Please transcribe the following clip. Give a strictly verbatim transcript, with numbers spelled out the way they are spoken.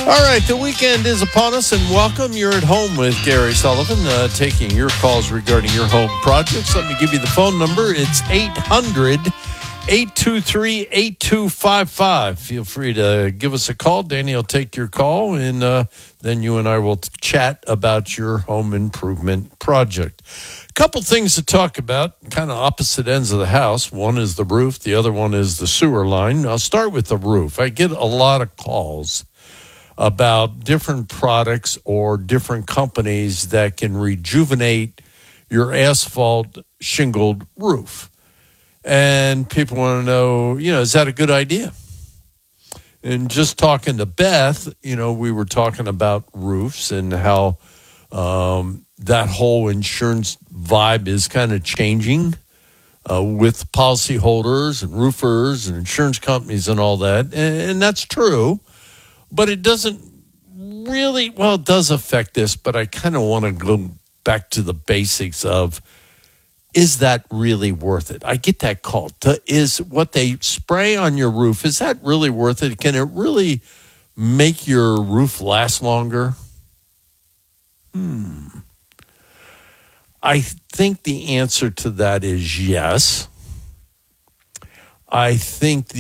All right, the weekend is upon us, and welcome. You're at home with Gary Sullivan, uh, taking your calls regarding your home projects. Let me give you the phone number. It's eight hundred, eight two three, eight two five five. Feel free to give us a call. Danny will take your call, and uh, then you and I will chat about your home improvement project. A couple things to talk about, kind of opposite ends of the house. One is the roof. The other one is the sewer line. I'll start with the roof. I get a lot of calls about different products or different companies that can rejuvenate your asphalt shingled roof. And people want to know, you know, is that a good idea? And just talking to Beth, you know, we were talking about roofs and how um, that whole insurance vibe is kind of changing uh, with policyholders and roofers and insurance companies and all that. And, and that's true. But it doesn't really, well, it does affect this, but I kind of want to go back to the basics of, is that really worth it? I get that call. Is what they spray on your roof, is that really worth it? Can it really make your roof last longer? Hmm. I think the answer to that is yes. I think